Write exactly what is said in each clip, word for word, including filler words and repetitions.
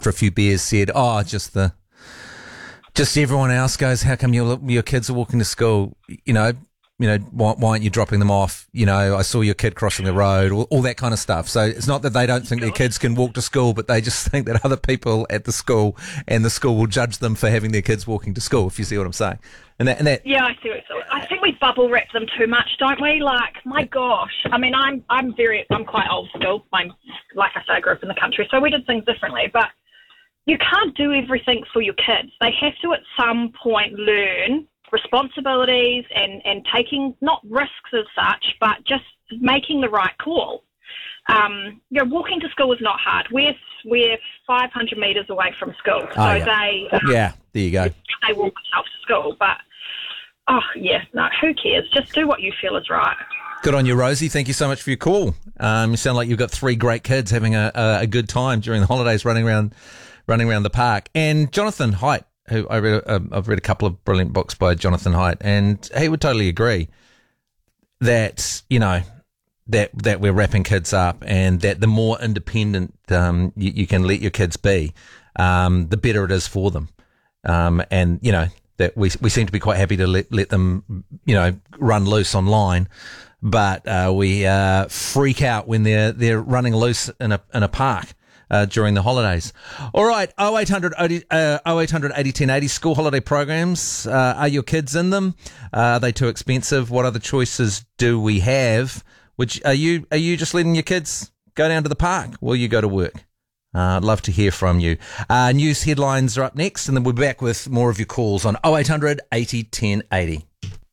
after a few beers, said, "Oh, just the, just everyone else goes. How come your your kids are walking to school? You know, you know, why, why aren't you dropping them off? You know, I saw your kid crossing the road, all, all that kind of stuff." So it's not that they don't think their kids can walk to school, but they just think that other people at the school and the school will judge them for having their kids walking to school. If you see what I'm saying, and that, and that. Yeah, I see what you're saying. I think we bubble wrap them too much, don't we? Like, my gosh. I mean, I'm I'm very I'm quite old school. I'm like I say, I grew up in the country, so we did things differently. But you can't do everything for your kids. They have to at some point learn responsibilities and, and taking, not risks as such, but just making the right call. Um, you know, walking to school is not hard. We're, we're five hundred metres away from school. So oh, yeah. they... Um, yeah, there you go. They walk themselves to school, but, oh, yeah, no, who cares? Just do what you feel is right. Good on you, Rosie. Thank you so much for your call. Um, you sound like you've got three great kids having a, a, a good time during the holidays running around running around the park. And Jonathan Haidt, who I read, uh, I've read a couple of brilliant books by Jonathan Haidt, and he would totally agree that, you know, that that we're wrapping kids up, and that the more independent um, you, you can let your kids be, um, the better it is for them. Um, and, you know, that we we seem to be quite happy to let, let them, you know, run loose online, but uh, we uh, freak out when they're they're running loose in a in a park. Uh, during the holidays. All right, oh eight hundred, oh eight hundred eighty ten eighty school holiday programs. Uh, are your kids in them? Uh, are they too expensive? What other choices do we have? Which are you? Are you just letting your kids go down to the park while you go to work? Uh, I'd love to hear from you. Uh, news headlines are up next, and then we'll be back with more of your calls on oh eight hundred eighty ten eighty.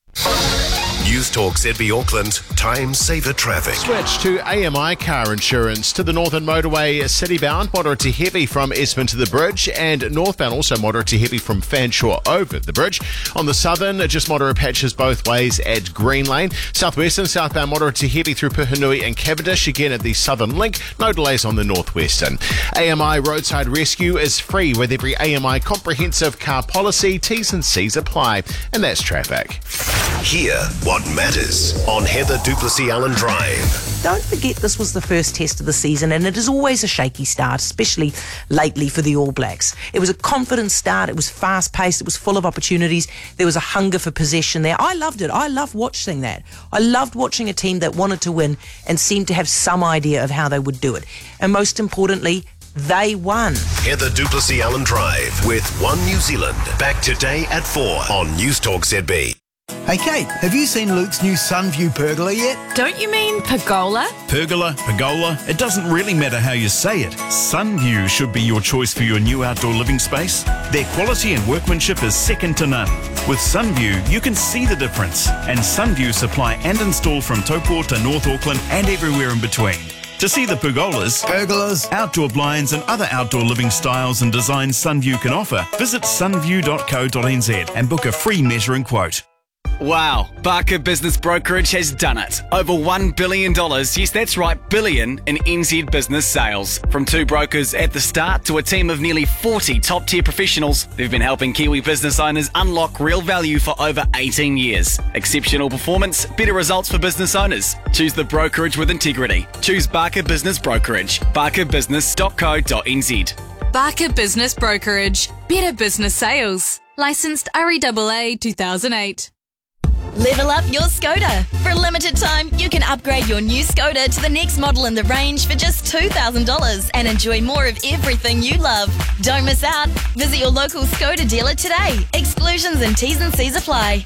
News Talk Z B Auckland, time saver traffic. Switch to A M I car insurance. To the Northern Motorway, citybound, moderate to heavy from Esmond to the bridge, and northbound also moderate to heavy from Fanshawe over the bridge. On the southern, just moderate patches both ways at Green Lane. Southwestern, southbound, moderate to heavy through Puhinui and Cavendish, again at the southern link. No delays on the northwestern. A M I roadside rescue is free with every A M I comprehensive car policy. T's and C's apply. And that's traffic. Hear what matters on Heather Duplessis Allen Drive. Don't forget this was the first test of the season, and it is always a shaky start, especially lately for the All Blacks. It was a confident start, it was fast-paced, it was full of opportunities, there was a hunger for possession there. I loved it. I loved watching that. I loved watching a team that wanted to win and seemed to have some idea of how they would do it. And most importantly, they won. Heather Duplessis Allen Drive with One New Zealand. Back today at four on News Talk Z B. Hey Kate, have you seen Luke's new Sunview pergola yet? Don't you mean pergola? Pergola, pergola, it doesn't really matter how you say it. Sunview should be your choice for your new outdoor living space. Their quality and workmanship is second to none. With Sunview, you can see the difference. And Sunview supply and install from Taupo to North Auckland and everywhere in between. To see the pergolas, pergolas, outdoor blinds and other outdoor living styles and designs Sunview can offer, visit sunview dot co dot n z and book a free measuring quote. Wow, Barker Business Brokerage has done it. Over one billion dollars, yes that's right, billion, in N Z business sales. From two brokers at the start to a team of nearly forty top-tier professionals, they've been helping Kiwi business owners unlock real value for over eighteen years. Exceptional performance, better results for business owners. Choose the brokerage with integrity. Choose Barker Business Brokerage. barker business dot co dot n z. Barker Business Brokerage. Better business sales. Licensed R E A A two thousand eight. Level up your Skoda. For a limited time, you can upgrade your new Skoda to the next model in the range for just two thousand dollars and enjoy more of everything you love. Don't miss out. Visit your local Skoda dealer today. Exclusions and T's and C's apply.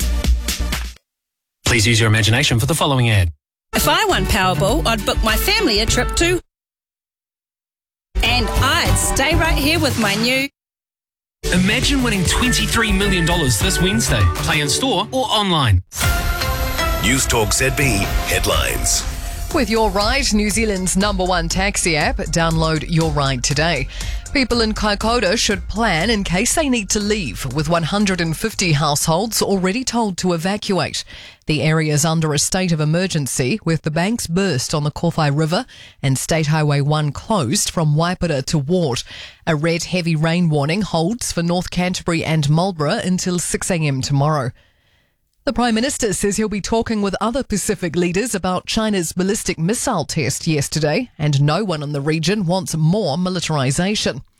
Please use your imagination for the following ad. If I won Powerball, I'd book my family a trip to... And I'd stay right here with my new... Imagine winning twenty-three million dollars this Wednesday. Play in store or online. News Talk Z B headlines. With Your Ride, New Zealand's number one taxi app, download Your Ride today. People in Kaikoura should plan in case they need to leave, with one hundred fifty households already told to evacuate. The area is under a state of emergency, with the banks burst on the Kowhai River and State Highway one closed from Waipara to Ward. A red heavy rain warning holds for North Canterbury and Marlborough until six a.m. tomorrow. The Prime Minister says he'll be talking with other Pacific leaders about China's ballistic missile test yesterday, and no one in the region wants more militarisation.